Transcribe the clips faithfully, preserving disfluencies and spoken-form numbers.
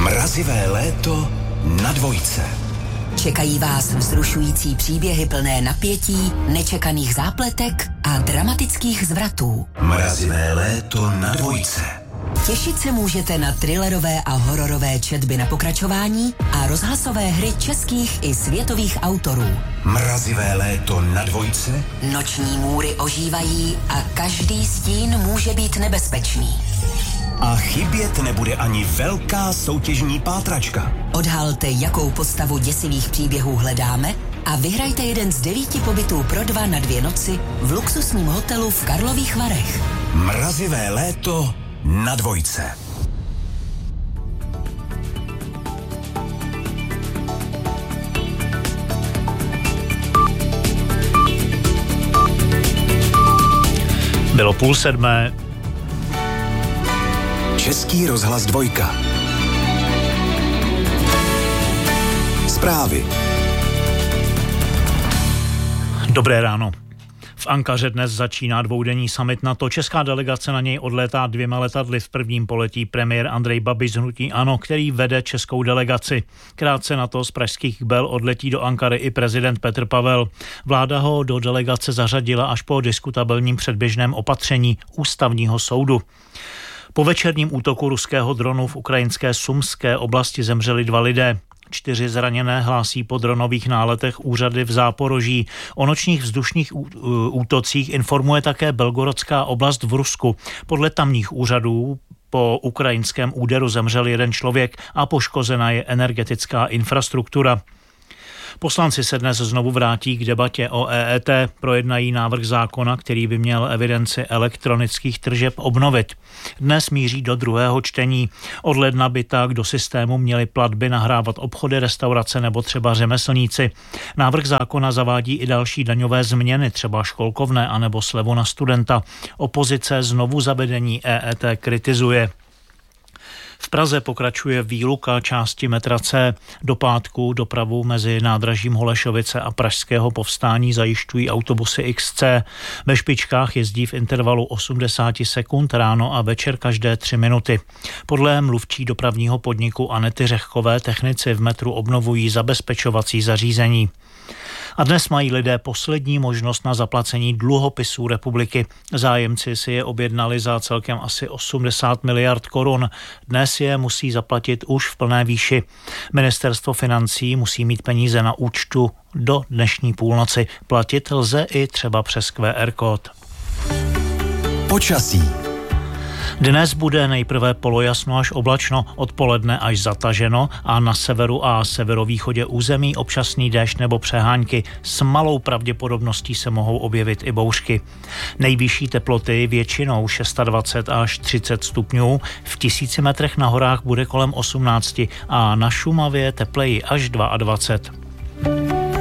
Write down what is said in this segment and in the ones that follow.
Mrazivé léto na dvojce. Čekají vás vzrušující příběhy plné napětí, nečekaných zápletek a dramatických zvratů. Mrazivé léto na dvojce. Těšit se můžete na thrillerové a hororové četby na pokračování a rozhlasové hry českých i světových autorů. Mrazivé léto na dvojce. Noční můry ožívají a každý stín může být nebezpečný. A chybět nebude ani velká soutěžní pátračka. Odhalte, jakou postavu děsivých příběhů hledáme a vyhrajte jeden z devíti pobytů pro dva na dvě noci v luxusním hotelu v Karlových Varech. Mrazivé léto na dvojce. Bylo půl sedmé. Český rozhlas dvojka. Zprávy. Dobré ráno. V Ankaře dnes začíná dvoudenní summit NATO. Česká delegace na něj odlétá dvěma letadly. V prvním poletí premiér Andrej Babiš z hnutí ANO, který vede českou delegaci. Krátce na to z pražských Bel odletí do Ankary i prezident Petr Pavel. Vláda ho do delegace zařadila až po diskutabilním předběžném opatření ústavního soudu. Po večerním útoku ruského dronu v ukrajinské Sumské oblasti zemřeli dva lidé. Čtyři zraněné hlásí po dronových náletech úřady v Záporoží. O nočních vzdušných útocích informuje také Belgorodská oblast v Rusku. Podle tamních úřadů po ukrajinském úderu zemřel jeden člověk a poškozena je energetická infrastruktura. Poslanci se dnes znovu vrátí k debatě o E E T, projednají návrh zákona, který by měl evidenci elektronických tržeb obnovit. Dnes míří do druhého čtení. Od ledna by tak do systému měly platby nahrávat obchody, restaurace nebo třeba řemeslníci. Návrh zákona zavádí i další daňové změny, třeba školkovné anebo slevu na studenta. Opozice znovu zavedení E E T kritizuje. V Praze pokračuje výluka části metra C. Do pátku dopravu mezi nádražím Holešovice a Pražského Povstání zajišťují autobusy X C. Ve špičkách jezdí v intervalu osmdesát sekund ráno a večer každé tři minuty. Podle mluvčí dopravního podniku Anety Řehkové technici v metru obnovují zabezpečovací zařízení. A dnes mají lidé poslední možnost na zaplacení dluhopisů republiky. Zájemci si je objednali za celkem asi osmdesát miliard korun. Dnes je musí zaplatit už v plné výši. Ministerstvo financí musí mít peníze na účtu do dnešní půlnoci. Platit lze i třeba přes Q R kód. Počasí. Dnes bude nejprve polojasno až oblačno, odpoledne až zataženo a na severu a severovýchodě území občasný déšť nebo přehánky. S malou pravděpodobností se mohou objevit i bouřky. Nejvyšší teploty většinou dvacet šest až třicet stupňů, v tisíci metrech na horách bude kolem osmnáct a na Šumavě tepleji až dvacet dva.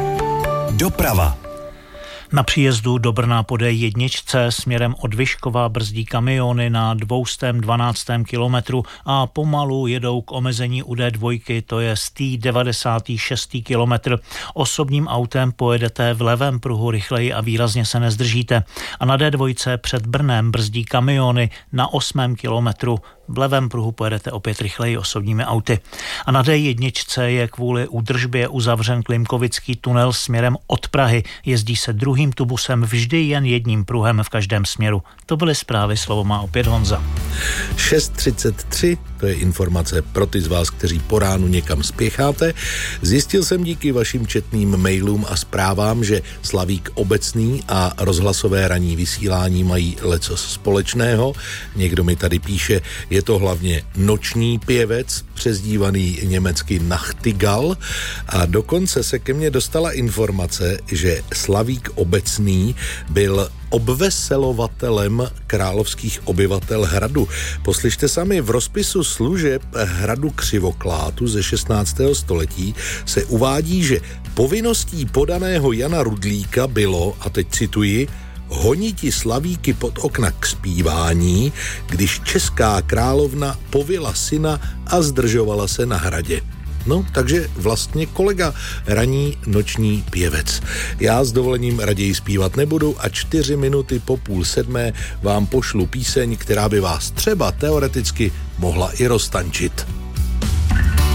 Doprava. Na příjezdu do Brna po D jedna směrem od Vyškova brzdí kamiony na dvě dvanáct kilometru a pomalu jedou k omezení u D dva, to je stý devadesát šest kilometr. Osobním autem pojedete v levém pruhu rychleji a výrazně se nezdržíte. A na D dva před Brnem brzdí kamiony na osmém kilometru. V levém pruhu pojedete opět rychleji osobními auty. A na D jedna je kvůli údržbě uzavřen Klimkovický tunel směrem od Prahy. Jezdí se druhým tubusem vždy jen jedním pruhem v každém směru. To byly zprávy, slovo má opět Honza. šest třicet tři, to je informace pro ty z vás, kteří po ránu někam spěcháte. Zjistil jsem díky vašim četným mailům a zprávám, že Slavík obecný a rozhlasové ranní vysílání mají lecos společného. Někdo mi tady píše, je to hlavně noční pěvec, přezdívaný německy Nachtigall, a dokonce se ke mně dostala informace, že Slavík obecný byl obveselovatelem královských obyvatel hradu. Poslyšte sami, v rozpisu služeb hradu Křivoklátu ze šestnáctého století se uvádí, že povinností podaného Jana Rudlíka bylo, a teď cituji, honiti slavíky pod okna k zpívání, když česká královna povila syna a zdržovala se na hradě. No, takže vlastně kolega ranní noční pěvec. Já s dovolením raději zpívat nebudu a čtyři minuty po půl sedmé vám pošlu píseň, která by vás třeba teoreticky mohla i roztančit.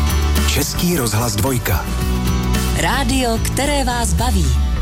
Český rozhlas dvojka. Rádio, které vás baví.